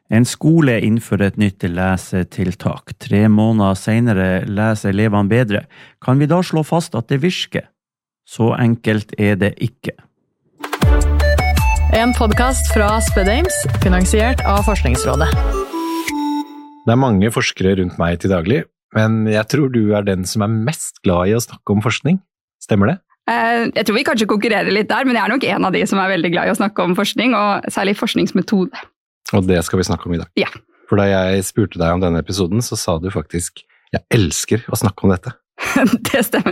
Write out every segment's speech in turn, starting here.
En skole innfører et nytt lesetiltak. 3 måneder senere leser elevene bedre. Kan vi da slå fast at det virker? Så enkelt det ikke. En podcast fra Spedames, finansiert av Forskningsrådet. Det mange forskere rundt meg til daglig, men jeg tror du den som mest glad i å snakke om forskning. Stemmer det? Jeg tror vi kanskje konkurrerer litt der, men jeg nok en av de som veldig glad i å snakke om forskning, og særlig forskningsmetode. Og det skal vi snakke om i dag. Ja. For da jeg spurte deg om denne episoden, så sa du faktisk, jeg elsker å snakke om dette. Det stemmer.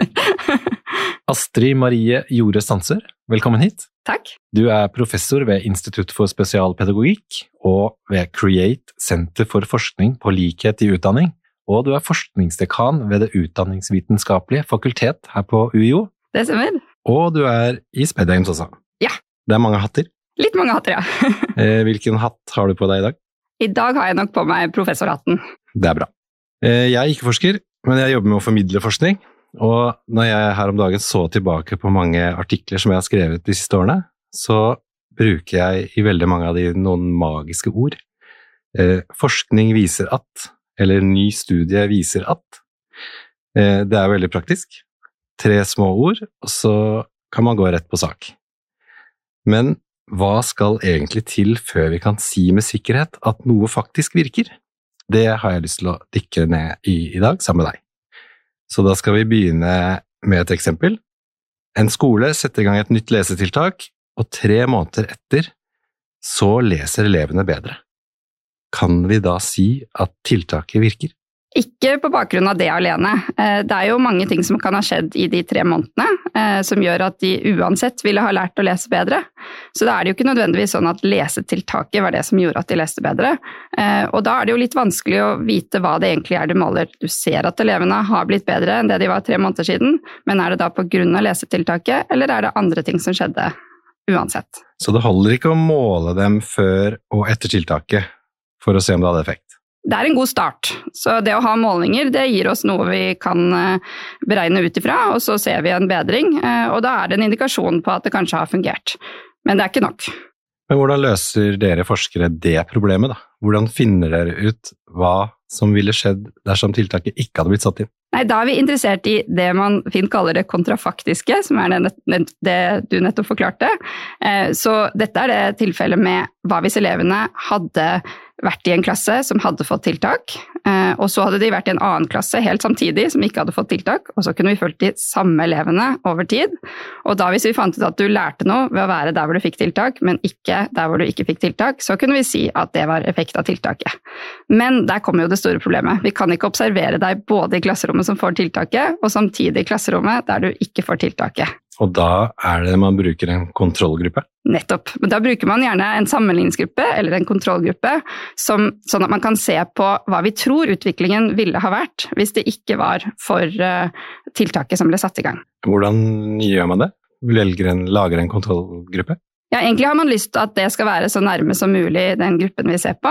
Astrid Marie Jorde Stanser, velkommen hit. Takk. Du professor ved Institutt for spesialpedagogikk og ved Create Center for forskning på likhet i utdanning, og du forskningsdekan ved det utdanningsvitenskapelige fakultet her på UiO. Det stemmer. Og du i Spedames også. Ja. Det mange hatter. Litt mange hatter, ja. Hvilken hatt har du på deg i dag? I dag har jeg nok på meg professorhatten. Det bra. Jeg ikke forsker, men jeg jobber med å formidle forskning, og når jeg her om dagen så tilbake på mange artikler som jeg har skrevet de siste årene, så bruker jeg i veldig mange av de noen magiske ord. Forskning viser at, eller ny studie viser at. Det veldig praktisk. 3 små ord, og så kan man gå rett på sak. Men hva skal egentlig til før vi kan si med sikkerhet at noe faktisk virker? Det har jeg lyst til å dykke ned i dag sammen med deg. Så da skal vi begynne med et eksempel. En skole setter i gang et nytt lesetiltak, og 3 måneder etter så leser elevene bedre. Kan vi da si at tiltaket virker? Ikke på bakgrunn av det alene. Det jo mange ting som kan ha skjedd i de 3 månedene, som gjør at de uansett ville ha lært å lese bedre. Så da det jo ikke nødvendigvis sånn at lesetiltaket var det som gjorde at de leste bedre. Og da det jo litt vanskelig å vite hva det egentlig det måler. Du ser at elevene har blitt bedre enn det de var 3 måneder siden, men det da på grunn av lesetiltaket, eller det andre ting som skjedde uansett? Så det holder ikke å måle dem før og etter tiltaket for å se om det hadde effekt? Det en god start, så det å ha målinger det gir oss noe vi kan beregne ut ifra, og så ser vi en bedring, og da det en indikasjon på at det kanskje har fungert. Men det ikke nok. Men hvordan løser dere forskere det problemet da? Hvordan finner dere ut hva som ville skjedd dersom tiltaket ikke hadde blitt satt inn? Nei, da vi interessert i det man fint kaller det kontrafaktiske, som det du nettopp forklarte. Så dette det tilfellet med hva hvis elevene hadde vært i en klasse som hadde fått tiltak, og så hadde de vært i en annen klasse helt samtidig som ikke hadde fått tiltak, og så kunne vi følge de samme elevene over tid. Og da hvis vi fant ut at du lærte noe ved å være der hvor du fikk tiltak, men ikke der hvor du ikke fikk tiltak, så kunne vi si at det var effekt av tiltaket. Men der kommer jo det store problemet. Vi kan ikke observere deg både i klasserommet som får tiltaket, og samtidig i klasserommet der du ikke får tiltaket. Og da det man bruker en kontrollgruppe? Nettopp. Men da bruker man gjerne en sammenligningsgruppe eller en kontrollgruppe, sånn at man kan se på hva vi tror utviklingen ville ha vært hvis det ikke var for tiltaket som ble satt i gang. Hvordan gjør man det? Lager en kontrollgruppe? Ja, egentlig har man lyst til at det skal være så nærme som mulig den gruppen vi ser på.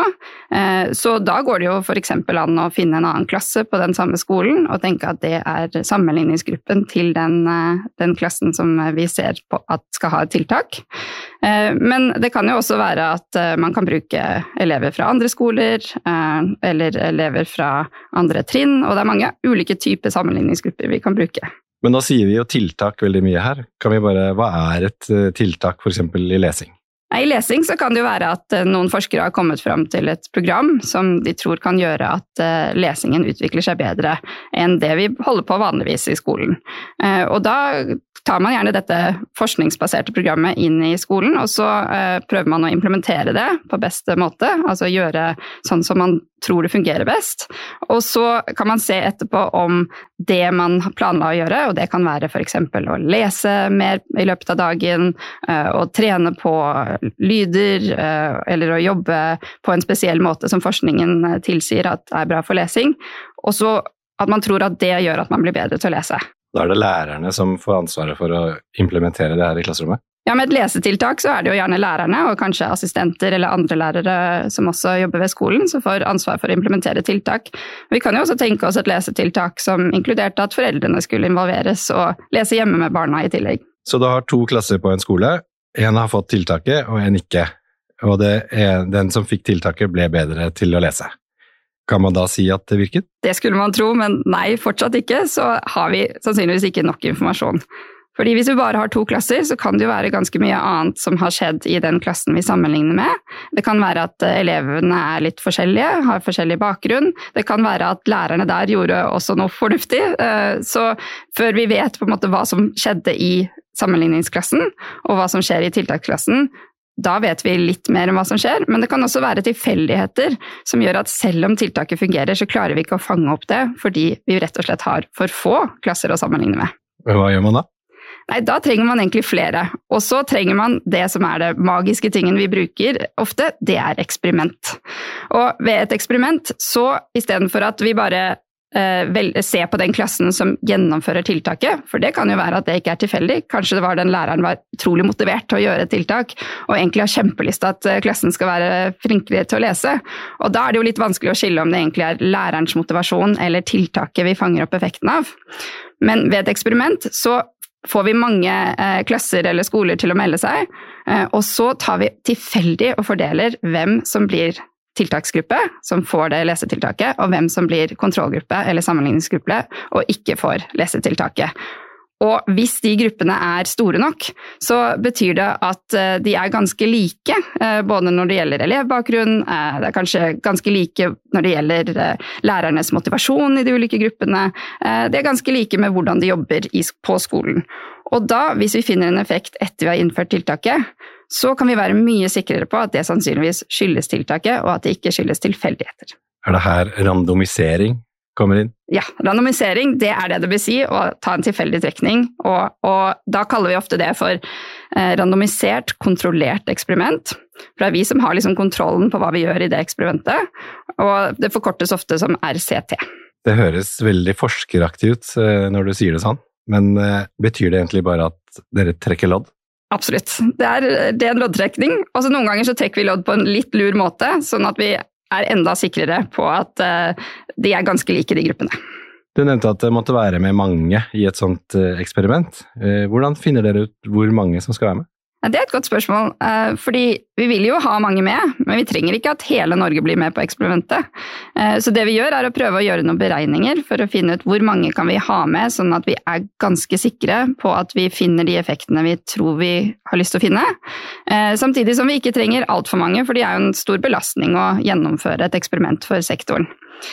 Så da går det jo for eksempel an å finne en annen klasse på den samme skolen, og tenke at det sammenligningsgruppen til den klassen som vi ser på at skal ha et tiltak. Men det kan jo også være at man kan bruke elever fra andre skoler, eller elever fra andre trinn, og det mange ulike typer sammenligningsgrupper vi kan bruke. Men nå sier vi jo tiltak veldig mye her. Hva et tiltak for eksempel i lesing? I lesing så kan det jo være at noen forskere har kommet frem til et program som de tror kan gjøre at lesingen utvikler seg bedre enn det vi holder på vanligvis i skolen. Og da tar man gjerne dette forskningsbaserte programmet inn i skolen, og så prøver man å implementere det på beste måte, altså gjøre sånn som man tror det fungerer best. Og så kan man se etterpå om det man planla å gjøre, og det kan være for eksempel å lese mer i løpet av dagen, og trene på lyder, eller å jobbe på en spesiell måte som forskningen tilsier at bra for lesing, og så at man tror at det gjør at man blir bedre til å lese. Da det lærerne som får ansvaret for å implementere det her i klasserommet? Ja, med et lesetiltak så det jo gjerne lærerne, og kanskje assistenter eller andre lærere som også jobber ved skolen, som får ansvar for å implementere tiltak. Vi kan jo også tenke oss et lesetiltak som inkluderte at foreldrene skulle involveres og lese hjemme med barna i tillegg. Så du har 2 klasser på en skole, en har fått tiltaket og en ikke. og den som fikk tiltaket ble bedre til å lese. Kan man da si at det virket? Det skulle man tro, men nei, fortsatt ikke, så har vi sannsynligvis ikke nok informasjon. Fordi hvis vi bare har 2 klasser, så kan det jo være ganske mye annet som har skjedd i den klassen vi sammenligner med. Det kan være at elevene er litt forskjellige, har forskjellig bakgrunn. Det kan være at lærerne der gjorde også noe fornuftig. Så før vi vet på en måte hva som skjedde i sammenligningsklassen, og hva som skjer i tiltaksklassen, da vet vi litt mer om hva som skjer, men det kan også være tilfeldigheter som gjør at selv om tiltaket fungerer, så klarer vi ikke å fange opp det, fordi vi rett og slett har for få klasser å sammenligne med. Hva gjør man da? Nei, da trenger man egentlig flere, og så trenger man det som er det magiske tingen vi bruker ofte, det er eksperiment. Og ved et eksperiment, så i stedet for at vi bare se på den klassen som gjennomfører tiltaket, for det kan jo være at det ikke er tilfeldig. Kanskje det var den læreren var utrolig motivert til å gjøre et tiltak, og egentlig har kjempelyst at klassen skal være flinkere til å lese. Og da er det jo litt vanskelig å skille om det egentlig er lærerens motivasjon eller tiltaket vi fanger opp effekten av. Men ved et eksperiment så får vi mange klasser eller skoler til å melde seg, og så tar vi tilfeldig og fordeler hvem som blir tiltaksgruppe, som får det lesetiltaket, og hvem som blir kontrollgruppe eller sammenligningsgruppe og ikke får lesetiltaket. Og hvis de gruppene er store nok, så betyr det at de er ganske like, både når det gjelder elevbakgrunn, det er kanskje ganske like når det gjelder lærernes motivasjon i de ulike gruppene, det er ganske like med hvordan de jobber på skolen. Og da, hvis vi finner en effekt etter vi har innført tiltaket, så kan vi være mye sikrere på at det sannsynligvis skyldes tiltaket, og at det ikke skyldes tilfeldigheter. Er det her randomisering kommer inn? Ja, randomisering, det er det det vil si, å ta en tilfeldig trekning, og da kaller vi ofte det for randomisert, kontrollert eksperiment. For det er vi som har liksom kontrollen på hva vi gjør i det eksperimentet, og det forkortes ofte som RCT. Det høres veldig forskeraktig ut når du sier det sånn, men betyr det egentlig bare at dere trekker lodd? Absolutt. Det er en loddtrekning, og så noen ganger så trekker vi lodd på en litt lur måte, sånn at vi er enda sikrere på at de er ganske like de gruppene. Du nevnte at det måtte være med mange i et sånt eksperiment. Hvordan finner dere ut hvor mange som skal være med? Det er et godt spørsmål, fordi vi vil jo ha mange med, men vi trenger ikke at hele Norge blir med på eksperimentet. Så det vi gjør er å prøve å gjøre noen beregninger for å finne ut hvor mange kan vi ha med, sånn at vi er ganske sikre på at vi finner de effektene vi tror vi har lyst til å finne. Samtidig som vi ikke trenger alt for mange, for det er jo en stor belastning å gjennomføre et eksperiment for sektoren.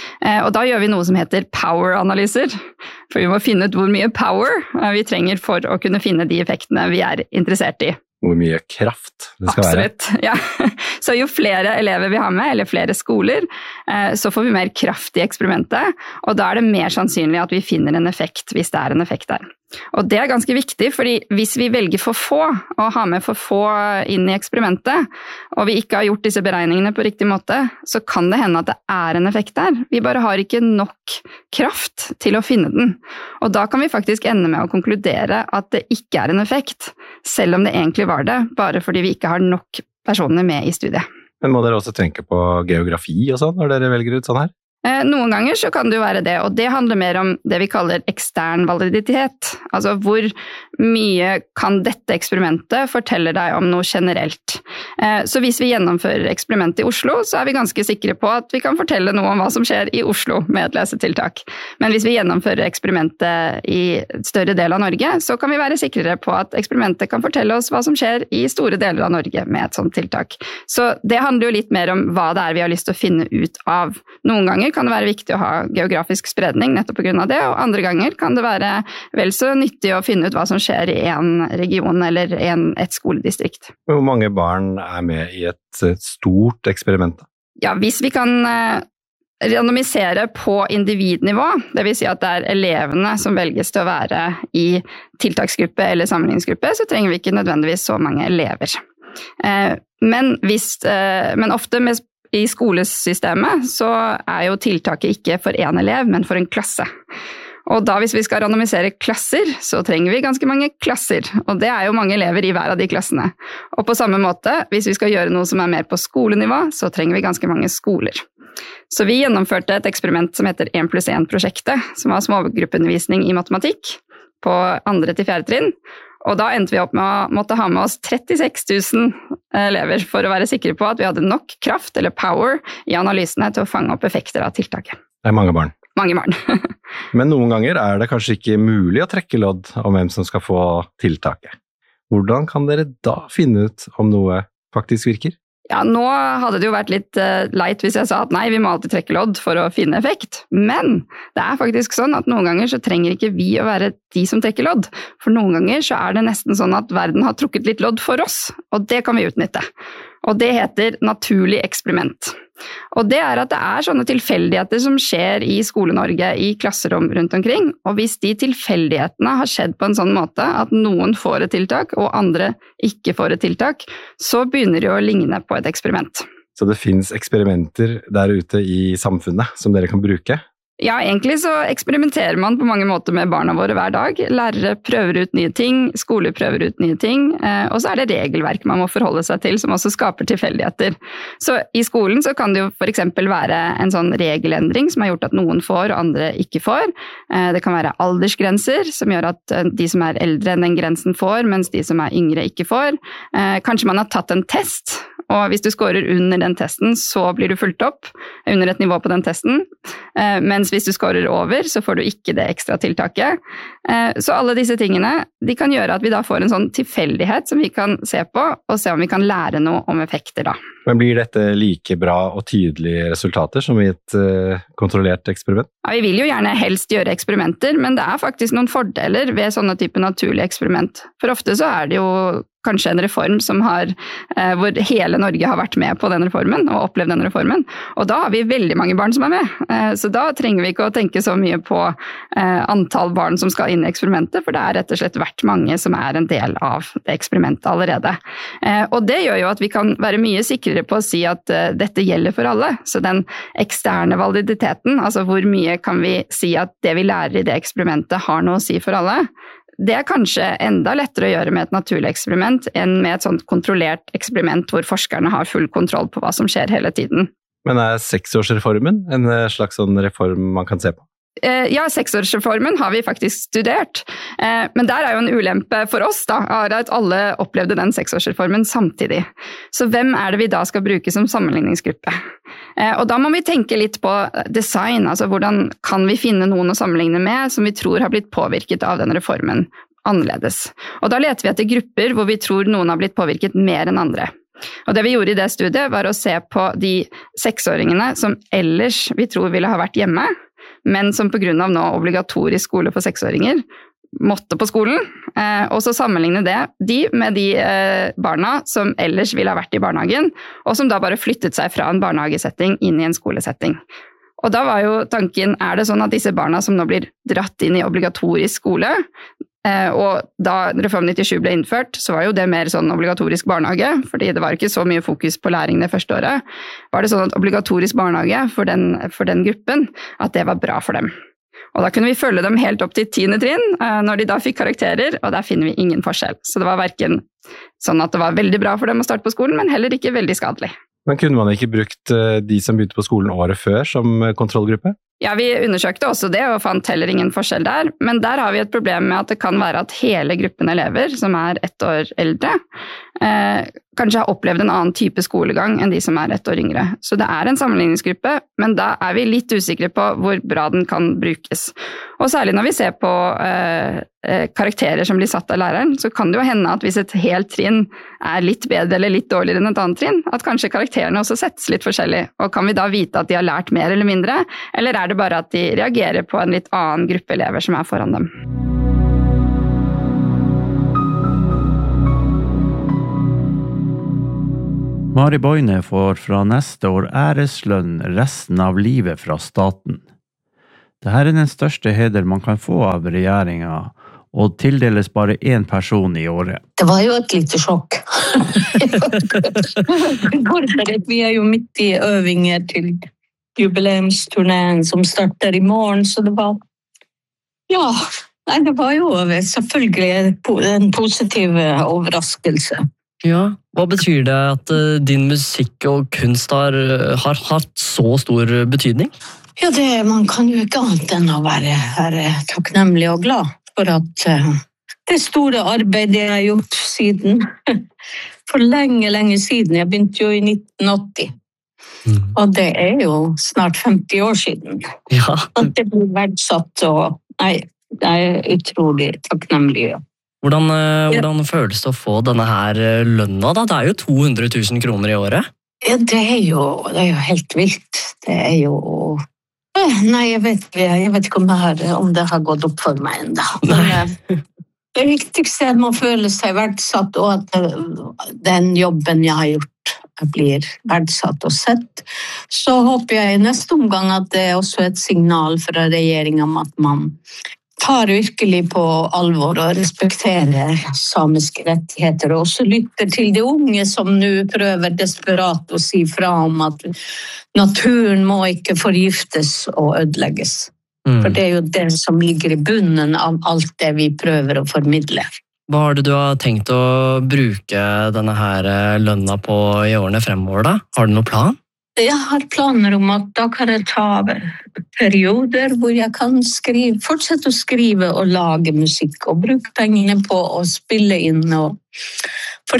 Og da gjør vi noe som heter power-analyser, for vi må finne ut hvor mye power vi trenger for å kunne finne de effektene vi er interessert i. Hvor mye kraft det skal Absolutt, være. Ja. Så jo flere elever vi har med, eller flere skoler, så får vi mer kraft i eksperimentet, og da er det mer sannsynlig at vi finner en effekt hvis det er en effekt der. Og det er ganske viktig, fordi hvis vi velger for få, og har med for få inn i eksperimentet, og vi ikke har gjort disse beregningene på riktig måte, så kan det hende at det er en effekt der. Vi bare har ikke nok kraft til å finne den. Og da kan vi faktisk ende med å konkludere at det ikke er en effekt, selv om det egentlig var det, bare fordi vi ikke har nok personer med i studiet. Men må dere også tenke på geografi og sånn, når dere velger ut sånn her? Noen ganger så kan det jo være det, og det handler mer om det vi kaller ekstern validitet. Altså hvor mye kan dette eksperimentet fortelle deg om noe generelt. Så hvis vi gjennomfører eksperimentet i Oslo, så er vi ganske sikre på at vi kan fortelle noe om hva som skjer i Oslo med et lesetiltak. Men hvis vi gjennomfører eksperimentet i et større del av Norge, så kan vi være sikrere på at eksperimentet kan fortelle oss hva som skjer i store deler av Norge med et sånt tiltak. Så det handler jo litt mer om hva det er vi har lyst til å finne ut av. Noen ganger kan det være viktig å ha geografisk spredning nettopp på grunn av det, og andre ganger kan det være vel så nyttig å finne ut hva som skjer i en region eller et skoledistrikt. Hvor mange barn er med i et stort eksperiment? Ja, hvis vi kan randomisere på individnivå, det vil si at det er elevene som velges til å være i tiltaksgruppe eller sammenligningsgruppe, så trenger vi ikke nødvendigvis så mange elever. Men ofte i skolesystemet så er jo tiltaket ikke for en elev, men for en klasse. Og da hvis vi skal randomisere klasser, så trenger vi ganske mange klasser, og det er jo mange elever i hver av de klassene. Og på samme måte, hvis vi skal gjøre noe som er mer på skolenivå, så trenger vi ganske mange skoler. Så vi gjennomførte et eksperiment som heter 1+1-prosjektet, som var smågruppeundervisning i matematikk på 2. til 4. trinn. Og da endte vi opp med å måtte ha med oss 36 000 elever for å være sikre på at vi hadde nok kraft eller power i analysene til å fange opp effekter av tiltaket. Det mange barn. Mange barn. Men noen ganger det kanskje ikke mulig å trekke lodd om hvem som skal få tiltaket. Hvordan kan dere da finne ut om noe faktisk virker? Ja, nå hadde det jo vært litt leit hvis jeg sa at nei, vi må alltid trekke lodd for å finne effekt. Men det faktisk sånn at noen ganger så trenger ikke vi å være de som trekker lodd. For noen ganger så det nesten sånn at verden har trukket litt lodd for oss, og det kan vi utnytte. Og det heter naturlig eksperiment. Og det at det sånne tilfeldigheter som skjer i Skole-Norge, i klasserom rundt omkring, og hvis de tilfeldighetene har skjedd på en sånn måte at noen får et tiltak, og andre ikke får et tiltak, så begynner det å ligne på et eksperiment. Så det finnes eksperimenter der ute i samfunnet som dere kan bruke? Ja, egentlig så eksperimenterer man på mange måter med barna våre hver dag. Lærere prøver ut nye ting, skoler prøver ut nye ting, og så det regelverk man må forholde seg til, som også skaper tilfeldigheter. Så i skolen så kan det jo for eksempel være en sånn regelendring som har gjort at noen får og andre ikke får. Det kan være aldersgrenser som gjør at de som eldre enn den grensen får, mens de som yngre ikke får. Kanskje man har tatt en test, og hvis du scorer under den testen, så blir du fulgt opp under et nivå på den testen, mens hvis du scorer over, så får du ikke det ekstra tiltaket. Så alle disse tingene, de kan gjøre at vi da får en sånn tilfeldighet som vi kan se på, og se om vi kan lære noe om effekter da. Men blir dette like bra og tydelige resultater som i et kontrollert eksperiment? Ja, vi vil jo gjerne helst gjøre eksperimenter, men det faktisk noen fordeler ved sånne type naturlige eksperiment. For ofte så det jo kanskje en reform som hvor hele Norge har vært med på den reformen og opplevd den reformen. Og da har vi veldig mange barn som med. Så da trenger vi ikke å tenke så mye på antall barn som skal inn i eksperimentet, for det rett og slett vært mange som en del av det eksperimentet allerede. Og det gjør jo at vi kan være mye sikrere på å si at dette gjelder for alle. Så den eksterne validiteten, altså hvor mye kan vi si at det vi lærer i det eksperimentet har noe å si for alle, det kanskje enda lettere å gjøre med et naturlig eksperiment enn med et sånt kontrollert eksperiment hvor forskerne har full kontroll på hva som skjer hele tiden. Men 6-årsreformen en slags sånn reform man kan se på? Ja, 6-årsreformen har vi faktisk studert, men der jo en ulempe for oss da, at alle opplevde den 6-årsreformen samtidig. Så hvem det vi da skal bruke som sammenligningsgruppe? Og da må vi tenke litt på design, altså hvordan kan vi finne noen å sammenligne med som vi tror har blitt påvirket av den reformen annerledes. Og da leter vi etter grupper hvor vi tror noen har blitt påvirket mer enn andre. Og det vi gjorde i det studiet var å se på de 6-åringene som ellers vi tror ville ha vært hjemme, men som på grunn av nå obligatorisk skole for 6-åringer måtte på skolen, og så sammenligne de med de barna som ellers ville ha vært i barnehagen, og som da bare flyttet seg fra en barnehagesetting inn i en skolesetting. Og da var jo tanken, det sånn at disse barna som nå blir dratt inn i obligatorisk skole, og da Reform 97 ble innført, så var jo det mer sånn obligatorisk barnehage, fordi det var ikke så mye fokus på læring det første året. Var det sånn at obligatorisk barnehage for den gruppen, at det var bra for dem. Og da kunne vi følge dem helt opp til 10. trinn, når de da fikk karakterer, og der finner vi ingen forskjell. Så det var hverken sånn at det var veldig bra for dem å starte på skolen, men heller ikke veldig skadelig. Men kunne man ikke brukt de som begynte på skolen året før som kontrollgruppe? Ja, vi undersøkte også det og fant heller ingen forskjell der, men der har vi et problem med at det kan være at hele gruppen elever som 1 år eldre, kanskje har opplevd en annen type skolegang enn de som 1 år yngre. Så det en sammenligningsgruppe, men da vi litt usikre på hvor bra den kan brukes. Og særlig når vi ser på karakterer som blir satt av læreren, så kan det jo hende at hvis et helt trinn litt bedre eller litt dårligere enn et annet trinn, at kanskje karakterene også settes litt forskjellig. Og kan vi da vite at de har lært mer eller mindre, eller det bare at de reagerer på en litt annen gruppe elever som foran dem? Mari Boine får fra neste år æreslønn resten av livet fra staten. Dette den største heder man kan få av regjeringen, og tildeles bare 1 person i året. Det var jo et lite sjokk. Vi jo midt i øvinger til jubileumsturneen som starter i morgen, så det var det var jo selvfølgelig en positiv overraskelse. Ja, hva betyr det at din musikk og kunst har hatt så stor betydning? Ja, man kan jo ikke annet enn å være takknemlig og glad for at Det store arbeidet jeg har gjort siden, for lenge siden. Jeg begynte jo i 1980. Og det jo snart 50 år siden. Ja. At det blir verdsatt, og nei, jeg utrolig takknemlig. Ja. Hvordan føles det å få denne her lønna da? Det jo 200 000 kroner i året. Ja, det jo helt vilt. Det jo... Nei, jeg vet ikke om det har gått opp for meg enda. Men det viktigste at man føler seg verdsatt, og at den jobben jeg har gjort blir verdsatt og sett. Så håper jeg i neste omgang at det også et signal fra regjeringen om at man tar virkelig på alvor og respekterer samiske rettigheter, og også lytter til de unge som nå prøver desperat å si fra om at naturen må ikke forgiftes og ødelegges. For det jo det som ligger i bunnen av alt det vi prøver å formidle. Hva har du har tenkt å bruke denne her lønna på i årene fremover da? Har du noen plan? Jeg har planer om at da kan jeg ta perioder hvor jeg kan fortsette å skrive og lage musikk og bruke pengene på å spille inn. For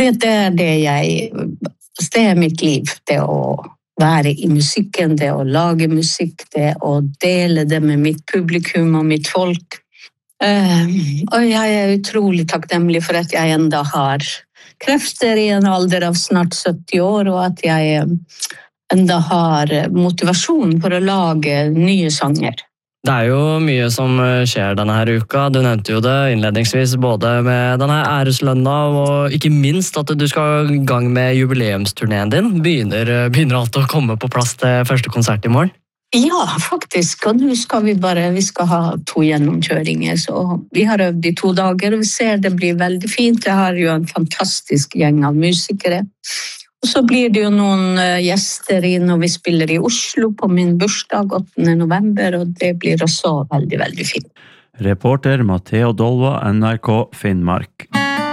det mitt liv, det å være i musikken, det å lage musikk, det å dele det med mitt publikum og mitt folk. Og jeg utrolig takknemlig for at jeg enda har krefter i en alder av snart 70 år, og at jeg enda har motivasjon for å lage nye sanger. Det jo mye som skjer denne her uka. Du nevnte jo det innledningsvis, både med denne her æreslønna, og ikke minst at du skal i gang med jubileumsturneen din. Begynner alt å komme på plass til første konsert i morgen? Ja, faktisk. Og nå skal vi skal ha 2 gjennomkjøringer. Så vi har øvd i 2 dager, og vi ser det blir veldig fint. Jeg har jo en fantastisk gjeng av musikere. Og så blir det jo noen gjester når vi spiller i Oslo på min bursdag 8. november, og det blir også veldig, veldig fint. Reporter Matteo Dolva, NRK Finnmark.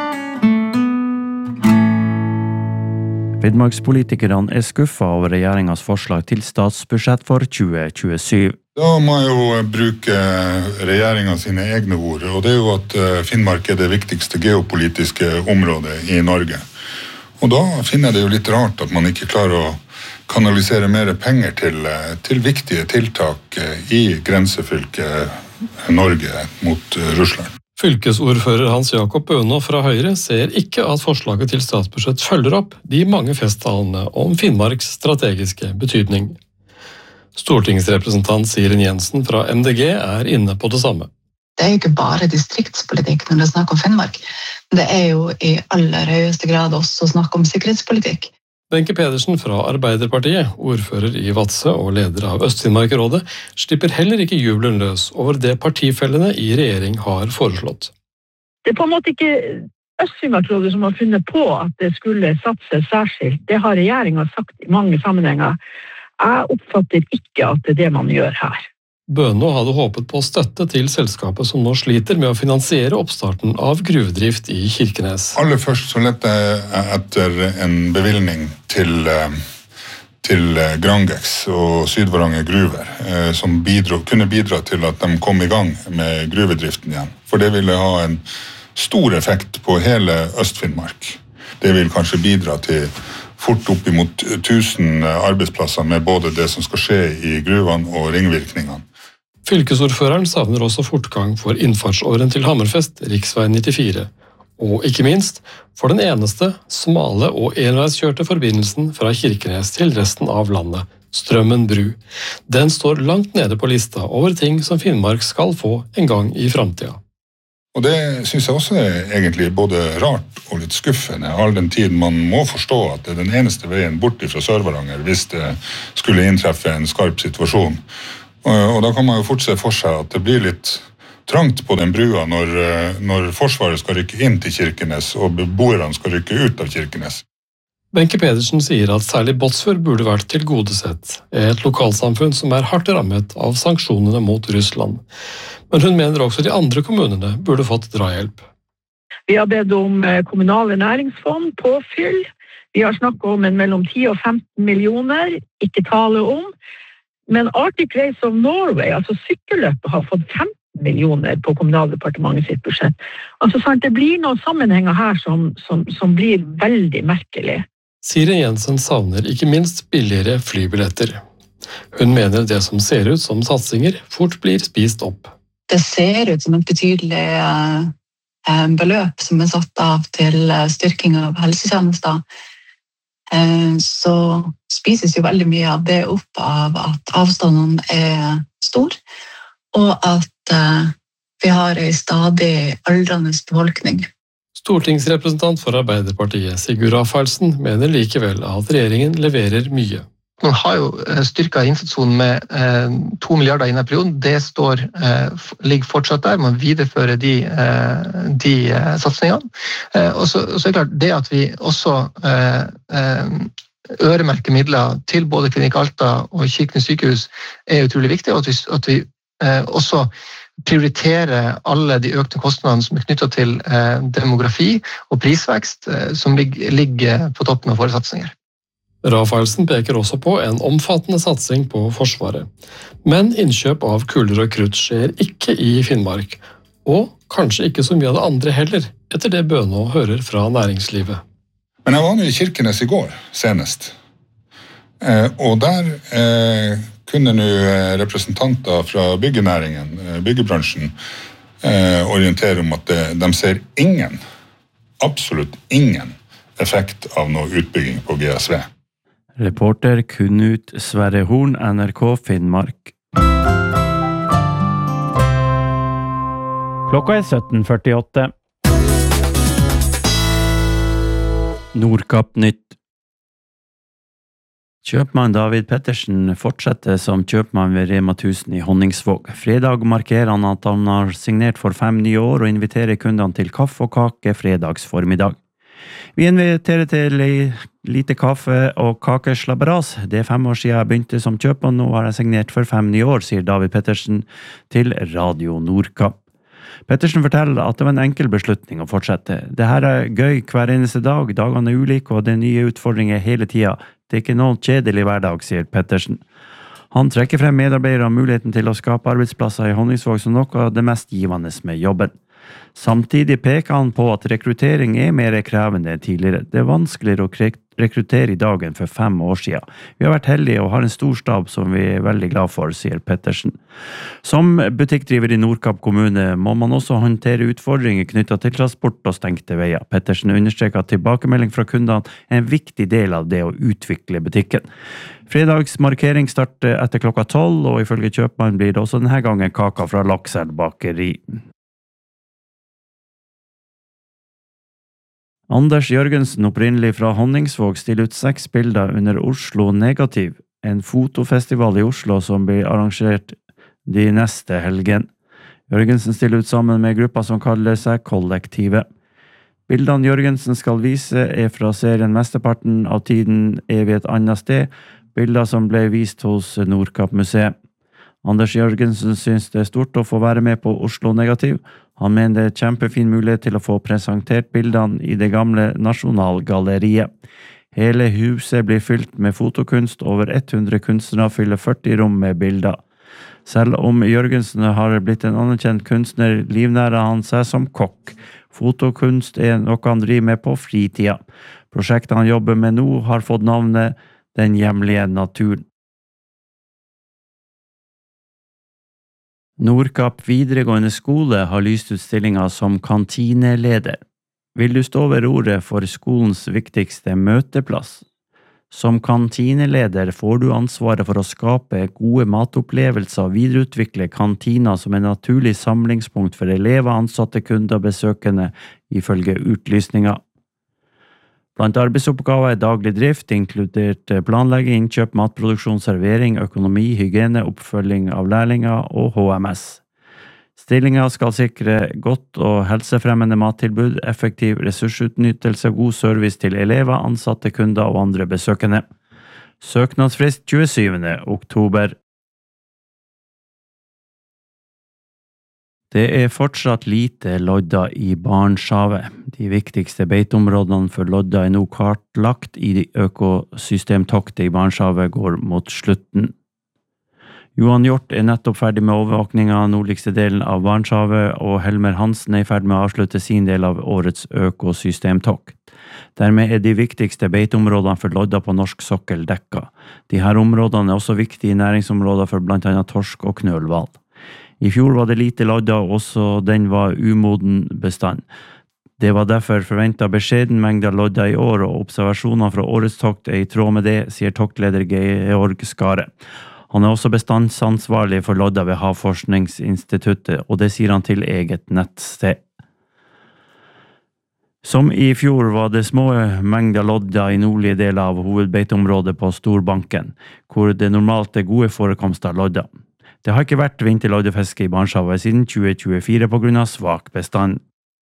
Finnmarkspolitikerne skuffet over regjeringens forslag til statsbudsjett for 2027. Da må jeg jo bruke regjeringen sine egne ord, og det jo at Finnmark det viktigste geopolitiske området i Norge. Og da finner jeg det jo litt rart at man ikke klarer å kanalisere mer penger til viktige tiltak i grensefylket Norge mot Russland. Fylkesordfører Hans Jakob Bøno fra Høyre ser ikke at forslaget til statsbudsjett følger opp de mange festtalene om Finnmarks strategiske betydning. Stortingsrepresentant Siren Jensen fra MDG inne på det samme. Det jo ikke bare distriktspolitikk når det snakker om Finnmark. Det jo i aller høyeste grad også snakk om sikkerhetspolitikk. Wenche Pedersen fra Arbeiderpartiet, ordfører i Vadsø og leder av Øst-Finnmark-rådet, slipper heller ikke jubelen løs over det partifellene i regjering har foreslått. Det på en måte ikke Øst-Finnmark-rådet som har funnet på at det skulle satse særskilt. Det har regjeringen sagt i mange sammenhenger. Jeg oppfatter ikke at det det man gjør her. Bøno hadde håpet på støtte til selskapet som nå sliter med å finansiere oppstarten av gruvedrift i Kirkenes. Aller først så lette jeg etter en bevilgning til Grangex og Sydvaranger gruver, som kunne bidra til at de kom i gang med gruvedriften igjen. For det ville ha en stor effekt på hele Øst-Finnmark. Det vil kanskje bidra til fort opp imot 1000 arbeidsplasser med både det som skal skje i gruvene og ringvirkningene. Fylkesordføreren savner også fortgang for innfartsåren til Hammerfest, riksvei 94, og ikke minst for den eneste smale og enveiskjørte forbindelsen fra Kirkenes til resten av landet, Strømmen bru. Den står langt nede på lista over ting som Finnmark skal få en gang i fremtiden. Og det synes jeg også egentlig både rart og litt skuffende, all den tid man må forstå at det den eneste veien bort fra Sør-Varanger hvis det skulle inntreffe en skarp situasjon. Og da kan man jo fort se for seg at det blir litt trangt på den brua når Forsvaret skal rykke inn til Kirkenes og beboerne skal rykke ut av Kirkenes. Wenche Pedersen sier at særlig Båtsfjord burde vært tilgodesett, et lokalsamfunn som hardt rammet av sanksjonene mot Russland. Men hun mener også de andre kommunene burde fått drahjelp. Vi har bedt om kommunale næringsfond, påfyll. Vi har snakket om mellom 10 og 15 millioner, ikke tale om. Men Arctic Race of Norway, altså sykkelløpet, har fått 15 millioner på Kommunaldepartementet sitt budsjett. Altså sant, det blir noen sammenhenger her som blir veldig merkelig. Siri Jensen savner ikke minst billigere flybilletter. Hun mener det som ser ut som satsinger fort blir spist opp. Det ser ut som et betydelig beløp som satt av til styrking av helsetjenester. Så spises jo veldig mye av det opp av at avstanden stor, og at vi har en stadig aldrende befolkning. Stortingsrepresentant for Arbeiderpartiet, Sigurd Rafaelsen, mener likevel at regjeringen leverer mye. Man har jo styrket innsatssonen med 2 milliarder i denne perioden. Det ligger fortsatt der. Man viderefører de satsningene. Og så er det klart, det at vi også øremerker midler til både Klinikk Alta og Kirkenes sykehus utrolig viktig, og at vi også prioritere alle de økte kostnadene som knyttet til demografi og prisvekst, som ligger på toppen av våre satsinger. Rafaelsen peker også på en omfattende satsing på Forsvaret. Men innkjøp av kuler og krutt skjer ikke i Finnmark, og kanskje ikke så mye av det andre heller, etter det Bønå hører fra næringslivet. Men jeg var nå i Kirkenes i går, senest. Og der kunne nå representanter fra byggenæringen, byggebransjen, orientere om at de ser absolutt ingen effekt av noe utbygging på GSV. Reporter Knut Sverre Horn, NRK Finnmark. Klokka 17:48. Nordkapp Nytt. Kjøpmann David Pettersen fortsetter som kjøpmann ved Rema 1000 i Honningsvåg. Fredag markerer han at han har signert for 5 nye år og inviterer kundene til kaffe og kake fredags formiddag. Vi inviterer til lite kaffe og kakeslabberas. Det 5 år siden jeg begynte som kjøpmann, nå har jeg signert for 5 nye år, sier David Pettersen til Radio Nordkapp. Pettersen forteller at det var en enkel beslutning å fortsette. Det her gøy hver eneste dag, dagene ulike og det nye utfordringer hele tiden. Det ikke noen kjedelig hverdag, sier Pettersen. Han trekker frem medarbeidere og muligheten til å skape arbeidsplasser i Honningsvåg som noe av det mest givende med jobben. Samtidig peker han på at rekruttering mer krevende enn tidligere. Det vanskeligere å rekruttere i dagen for 5 år siden. Vi har vært heldige og har en stor stab som vi veldig glad for, sier Pettersen. Som butikkdriver i Nordkapp kommune må man også håndtere utfordringer knyttet til transport og stengte veier. Pettersen understreker at tilbakemelding fra kundene en viktig del av det å utvikle butikken. Fredagsmarkering starter etter klokka 12, og ifølge kjøpmann blir det også denne gangen kaka fra Lakselv bakeri. Anders Jørgensen, opprinnelig fra Honningsvåg, stiller ut 6 bilder under Oslo Negativ, en fotofestival i Oslo som blir arrangert de neste helgen. Jørgensen stiller ut sammen med gruppa som kaller seg Kollektivet. Bildene Jørgensen skal vise fra serien Mesteparten av tiden ved et annet sted, bilder som ble vist hos Nordkapp-museet. Anders Jørgensen synes det stort å få være med på Oslo Negativ. Han mener det kjempefin mulighet til å få presentert bildene i det gamle Nasjonalgalleriet. Hele huset blir fylt med fotokunst, over 100 kunstnere fyller 40 rom med bilder. Selv om Jørgensen har blitt en anerkjent kunstner, livnærer han seg som kokk. Fotokunst noe han driver med på fritida. Prosjektet han jobber med nå har fått navnet Den hjemlige naturen. Nordkapp videregående skole har lyst ut stillinger som kantineleder. Vil du stå ved roret for skolens viktigste møteplass? Som kantineleder får du ansvaret for å skape gode matopplevelser og videreutvikle kantina som en naturlig samlingspunkt for elever, ansatte, kunder og besøkende, ifølge utlysninga. Blant arbeidsoppgaver daglig drift, inkludert planlegging, innkjøp, matproduksjon, servering, økonomi, hygiene, oppfølging av lærlinger og HMS. Stillinga skal sikre godt og helsefremmende mattilbud, effektiv ressursutnyttelse og god service til elever, ansatte, kunder og andre besøkende. Søknadsfrist 27. oktober. Det fortsatt lite lodda i Barentshavet. De viktigste beiteområdene for lodda nå kartlagt i økosystemtoktet i Barentshavet går mot slutten. Johan Hjort nettopp ferdig med overvåkningen av nordligste delen av Barentshavet, og Helmer Hansen i ferd med å avslutte sin del av årets økosystemtokt. Dermed de viktigste beiteområdene for lodda på norsk sokkel dekka. De her områdene også viktige næringsområder for blant annet torsk og knølhval. I fjor var det lite lodda, og også den var umoden bestand. Det var derfor forventet beskjeden mengde lodda i år, og observasjoner fra årets tokt i tråd med det, sier toktleder Georg Skare. Han også bestandsansvarlig for lodda ved Havforskningsinstituttet, og det sier han til eget nettsted. Som i fjor var det små mengder lodda i nordlige deler av hovedbeiteområdet på Storbanken, hvor det normalt gode forekomster av lodda. Det har ikke vært vinterloddefiske i Barentshavet siden 2024 på grunn av svak bestand.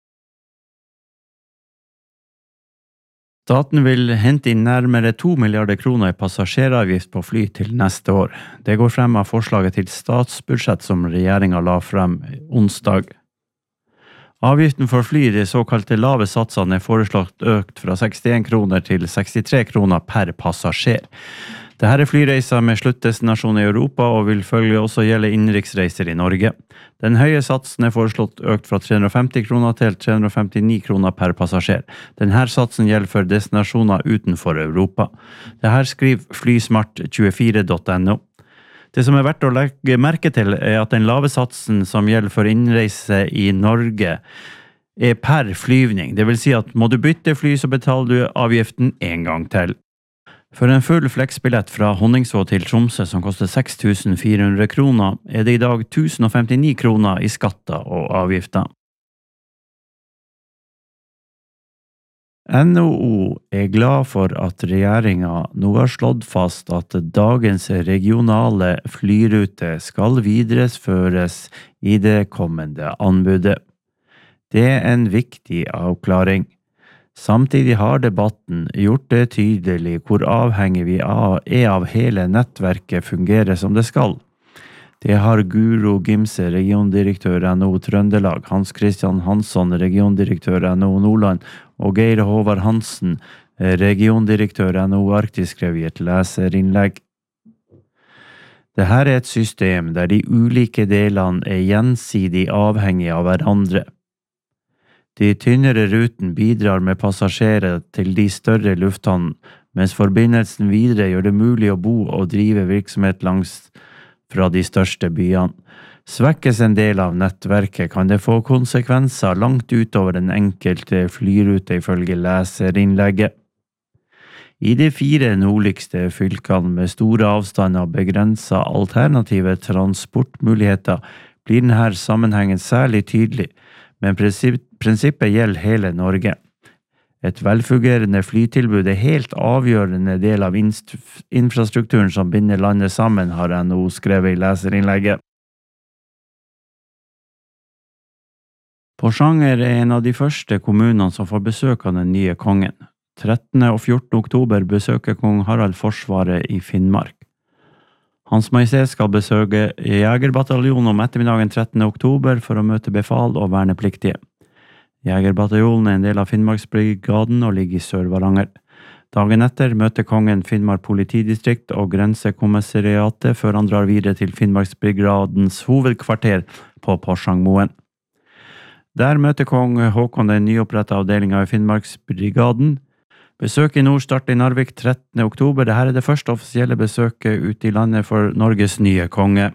Staten vil hente inn nærmere 2 milliarder kroner i passasjeravgift på fly til neste år. Det går frem av forslaget til statsbudsjett som regjeringen la frem onsdag. Avgiften for fly, de såkalte lave satsene, foreslått økt fra 61 kroner til 63 kroner per passasjer. Dette flyreiser med sluttdestinasjon i Europa og vil følge også gjelde innenriksreiser i Norge. Den høye satsen foreslått økt fra 350 kroner til 359 kroner per passasjer. Denne satsen gjelder for destinasjoner utenfor Europa. Dette skriver flysmart24.no. Det som verdt å legge merke til at den lave satsen som gjelder for innreise i Norge per flyvning. Det vil si at må du bytte fly, så betaler du avgiften en gang til. For en full fleksbillett fra Honningsvåg til Tromsø som koster 6.400 kroner, det i dag 1.059 kroner i skatter og avgifter. NHO glad for at regjeringen nå har slått fast at dagens regionale flyrute skal videreføres i det kommende anbudet. Det en viktig avklaring. Samtidig har debatten gjort det tydelig hvor avhengig vi av hele nettverket fungerer som det skal. Det har Guro Gimse, regiondirektør NHO Trøndelag, Hans Christian Hansson, regiondirektør NHO Nordland, og Geir Håvard Hansen, regiondirektør NHO Arktis, skrev i et leserinnlegg. Dette et system der de ulike delene gjensidig avhengige av hverandre. De tynnere ruten bidrar med passasjerer til de større lufthavnene, mens forbindelsen videre gjør det mulig å bo og drive virksomhet langs fra de største byene. Svekkes en del av nettverket, kan det få konsekvenser langt utover den enkelte flyrute ifølge leserinnlegget. I de 4 nordligste fylkene med store avstander og begrenset alternative transportmuligheter blir denne sammenhengen særlig tydelig, men prinsippet gjelder hele Norge. Et velfungerende flytilbud helt avgjørende del av infrastrukturen som binder landet sammen, har NHO skrevet i leserinnlegget. Porsanger en av de første kommunene som får besøk av den nye kongen. 13. og 14. oktober besøker kong Harald Forsvaret i Finnmark. Hans Majestet skal besøke Jegerbataljonen om ettermiddagen 13. oktober for å møte befal og vernepliktige. Jegerbataljonen en del av Finnmarksbrigaden og ligger i Sør-Varanger. Dagen etter møter kongen Finnmark politidistrikt og grensekommissariatet før han drar videre til Finnmarksbrigadens hovedkvarter på Porsangmoen. Der møter kong Håkon den nyopprettet avdelingen i Finnmarksbrigaden. Besøk i nord starter i Narvik 13. oktober. Dette det første offisielle besøket ute i landet for Norges nye konge.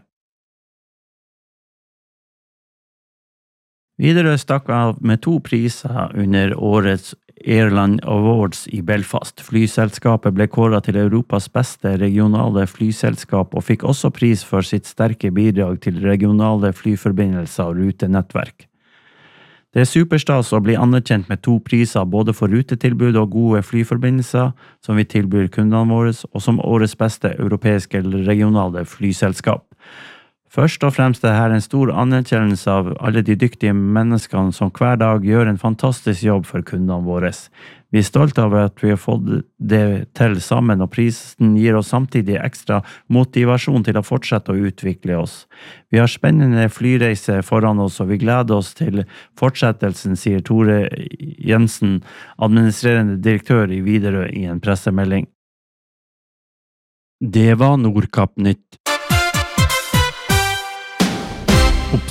Widerøe stakk av med 2 priser under årets Airline Awards i Belfast. Flyselskapet ble kåret til Europas beste regionale flyselskap og fikk også pris for sitt sterke bidrag til regionale flyforbindelser og rutenettverk. Det superstas å bli anerkjent med 2 priser både for rutetilbud og gode flyforbindelser som vi tilbyr kundene våre, og som årets beste europeiske eller regionale flyselskap. Først og fremst er dette en stor anerkjennelse av alle de dyktige menneskene som hver dag gjør en fantastisk jobb for kundene våre. Vi stolte av at vi har fått det til sammen, og prisen gir oss samtidig ekstra motivasjon til å fortsette å utvikle oss. Vi har spennende flyreiser foran oss, og vi gleder oss til fortsettelsen, sier Tore Jensen, administrerende direktør i Widerøe i en pressemelding. Det var Nordkapp Nytt.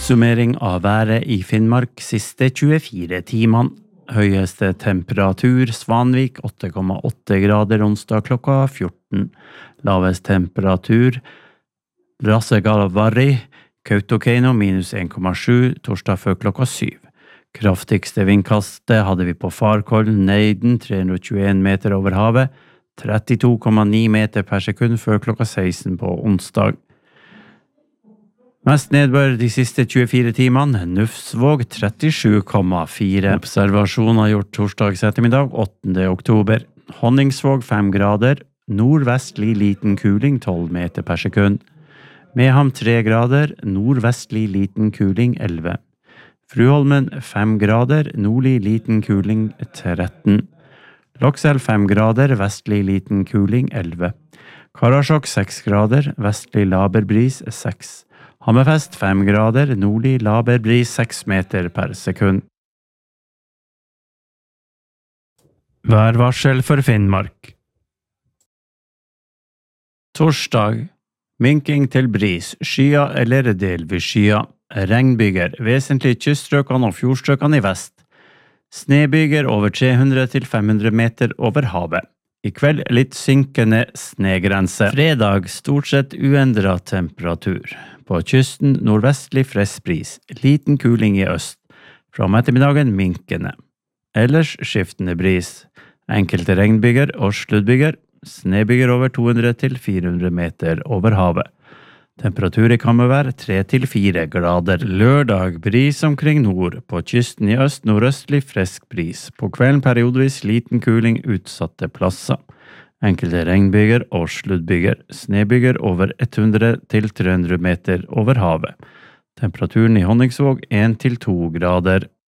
Oppsummering av været i Finnmark siste 24 timene. Høyeste temperatur Svanvik 8,8 grader onsdag klokka 14. Lavest temperatur Rasegalvari Kautokeino minus 1,7 torsdag før klokka 7. Kraftigste vindkastet hadde vi på Farkollen, Neiden 321 meter over havet, 32,9 meter per sekund før klokka 16 på onsdag. Mest nedbør de siste 24 timene, Nufsvåg 37,4. Observasjoner gjort torsdags ettermiddag 8. oktober. Honningsvåg 5 grader, nordvestlig liten kuling 12 meter per sekund. Meham 3 grader, nordvestlig liten kuling 11. Fruholmen 5 grader, nordlig liten kuling 13. Lokselv 5 grader, vestlig liten kuling 11. Karasjok 6 grader, vestlig laber bris 6. Hammerfest 5 grader, nordlig laber bris 6 meter per sekund. Værvarsel for Finnmark. Torsdag. Minking til bris, skya eller delvis skya. Regnbyger, vesentlig kyststrøkene og fjordstrøkene i vest. Snebyger over 300 til 500 meter over havet. I kveld litt synkende snegrense. Fredag stort sett uendret temperatur. På kysten nordvestlig frisk bris, liten kuling i øst. Fra om ettermiddagen minkende. Ellers skiftende bris. Enkelte regnbyger og sluddbyger. Snebyger over 200 til 400 meter over havet. Temperatur i Kammervær 3 til 4 grader. Lørdag bris omkring nord. På kysten i øst nordøstlig frisk bris. På kvelden periodvis liten kuling utsatte plasser. Enkelte regnbyger og sluddbyger. Snebyger over 100 til 300 meter over havet. Temperaturen i Honningsvåg 1 til 2 grader.